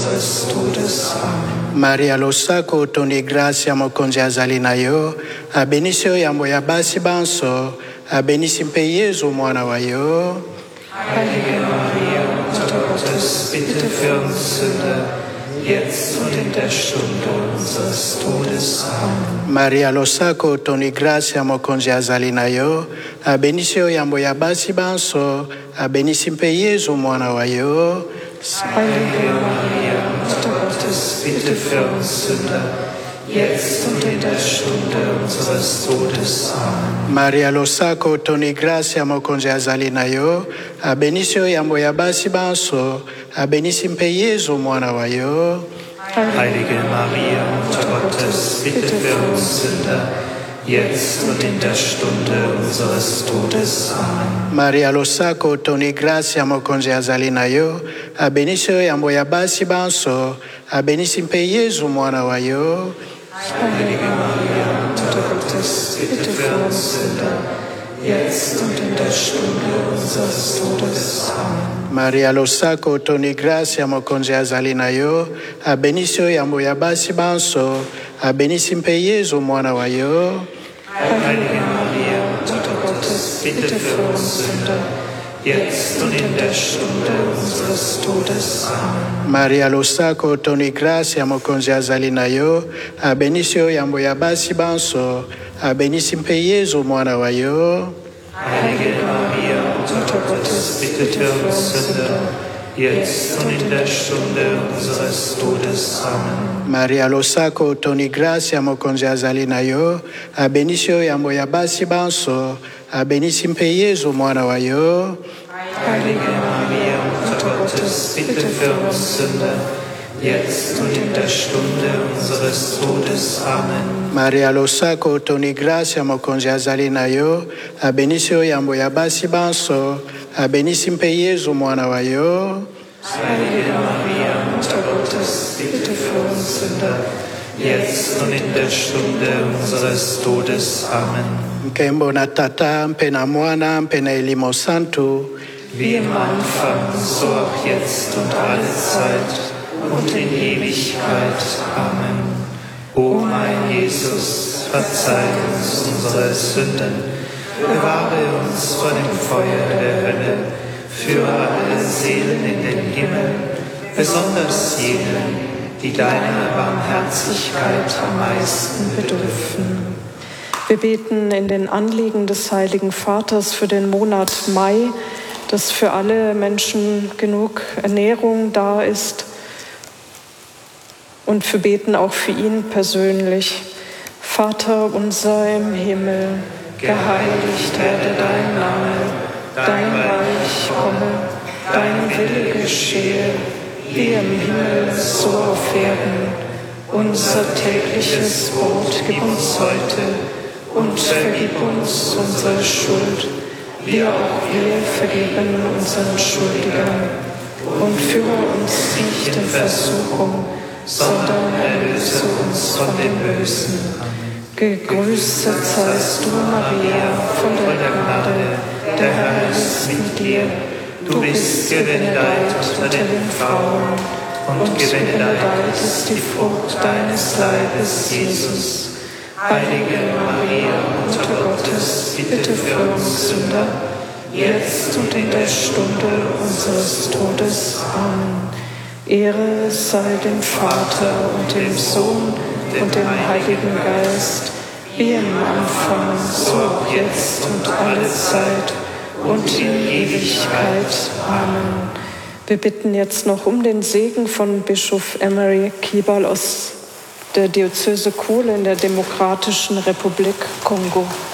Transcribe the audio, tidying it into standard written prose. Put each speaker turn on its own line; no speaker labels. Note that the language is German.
unseres Todes. Amen.
Maria lo sacco toni grazia mokonzi azali na yo, abenisi yo yambo ya basi banso, abenisi mpe Yesu mwana wa yo.
Heilige Maria, Mutter Gottes, bitte für uns Sünder, jetzt und in der Stunde unseres Todes. Amen.
Maria lo sacco toni grazia mokonzi azali na yo, abenisi yo yambo ya basi banso, abenisi mpe Yesu mwana wa yo.
Heilige Maria, Mutter Gottes, bitte für uns Sünder, jetzt und in der Stunde unseres Todes. Amen.
Maria lo sacco toni grazia mokonzi azali na yo, abenisi yo yambo ya basi banso, abenisi mpe Yesu mwana wa yo.
Heilige Maria, Mutter Gottes, bitte für uns Sünder, jetzt und in der Stunde unseres Todes. Amen.
Maria lo sacco toni grazia mokonzi azali na yo, abenisi yo yambo ya basi banso, abenisi mpe Yesu mwana wa yo.
Heilige Maria, Mutter Gottes, bitte für uns Sünder, jetzt und in der Stunde unseres Todes. Amen.
Maria lo sacco toni grazia mokonzi azali na yo, abenisi yo yambo ya basi banso, abenisi mpe Yesu mwana wa yo.
Heilige Maria, Mutter Gottes, bitte für uns Sünder, jetzt und in der Stunde unseres Todes. Amen.
Maria lo sacco toni grazia mokonzi azali na yo, abenisi yo yambo ya basi banso, abenisi mpe Yesu mwana wa yo.
Heilige Maria, Mutter Gottes, bitte für uns Sünder, jetzt und in der Stunde unseres Todes. Amen.
Maria lo sacco toni grazia mokonzi azali na yo, abenisi yo yambo ya basi banso, abenisi mpe Yesu mwana wa yo.
Heilige Maria, Mutter Gottes, bitte für uns Sünder, jetzt und in der Stunde unseres Todes. Amen.
Maria lo sacco toni grazia mokonzi azali na yo, abenisi yo yambo ya basi banso, abenisi mpe Yesu mwana wa yo.
Heilige Maria, Mutter Gottes, bitte für uns Sünder, jetzt und in der Stunde unseres Todes. Amen.
Nkembo na tata mpe na mwana mpe na elimo santu,
Wie im Anfang, so auch jetzt und alle Zeit und in Ewigkeit. Amen. O mein Jesus, verzeih uns unsere Sünden, bewahre uns vor dem Feuer der Hölle, führe alle Seelen in den Himmel, besonders jene, die deiner Barmherzigkeit am meisten bedürfen.
Wir beten in den Anliegen des Heiligen Vaters für den Monat Mai, dass für alle Menschen genug Ernährung da ist. Und wir beten auch für ihn persönlich. Vater unser im Himmel,
Geheiligt werde dein Name, dein Reich komme, dein Wille geschehe, wie im Himmel, so auf Erden. Unser tägliches Brot gib uns heute und vergib uns unsere Schuld, wie auch wir vergeben unseren Schuldigern. Und führe uns nicht in Versuchung, sondern erlöse uns von dem Bösen. Gegrüßet seist du, Maria, von der Gnade, der Herr ist mit dir. Du bist gebenedeit unter den Frauen, und gebenedeit ist die Frucht deines Leibes, Jesus. Heilige Maria, Mutter Gottes, bitte für uns Sünder, jetzt und in der Stunde unseres Todes. Amen. Ehre sei dem Vater und dem Sohn und dem Heiligen Geist, wie im Anfang, so auch jetzt und alle Zeit und in Ewigkeit. Amen.
wir bitten jetzt noch um den Segen von Bischof Emery Kibal aus der Diözese Kole in der Demokratischen Republik Kongo.